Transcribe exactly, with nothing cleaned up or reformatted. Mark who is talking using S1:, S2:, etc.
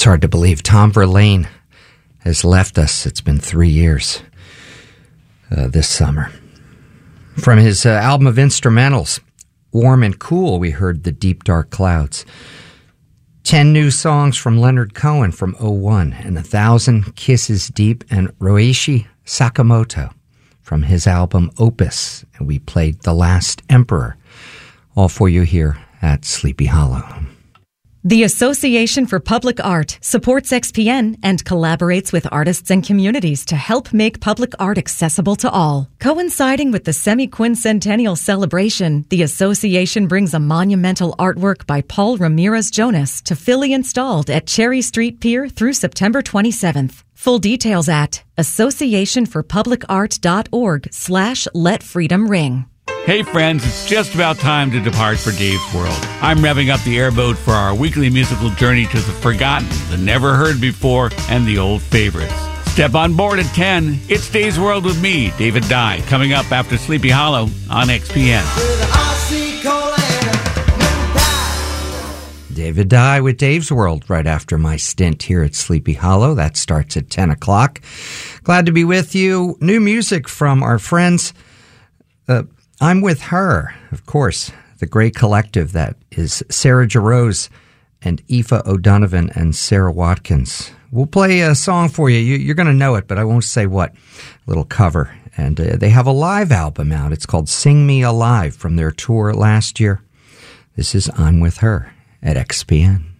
S1: hard to believe. Tom Verlaine has left us. It's been three years uh, this summer. From his uh, album of instrumentals, Warm and Cool, we heard The Deep Dark Clouds. Ten new songs from Leonard Cohen from oh one, and A Thousand Kisses Deep, and Roichi Sakamoto from his album Opus. And we played The Last Emperor, all for you here at Sleepy Hollow.
S2: The Association for Public Art supports X P N and collaborates with artists and communities to help make public art accessible to all. Coinciding with the semi-quincentennial celebration, the association brings a monumental artwork by Paul Ramirez Jonas to Philly installed at Cherry Street Pier through September twenty-seventh. Full details at associationforpublicart.org slash let freedom ring.
S3: Hey friends, it's just about time to depart for Dave's World. I'm revving up the airboat for our weekly musical journey to the forgotten, the never heard before, and the old favorites. Step on board at ten. It's Dave's World with me, David Dye, coming up after Sleepy Hollow on X P N.
S1: David Dye with Dave's World right after my stint here at Sleepy Hollow. That starts at ten o'clock. Glad to be with you. New music from our friends. Uh, I'm With Her, of course, the great collective that is Sarah Jarosz and Aoife O'Donovan and Sarah Watkins. We'll play a song for you. you you're going to know it, but I won't say what. A little cover. And uh, they have a live album out. It's called Sing Me Alive from their tour last year. This is I'm With Her at X P N.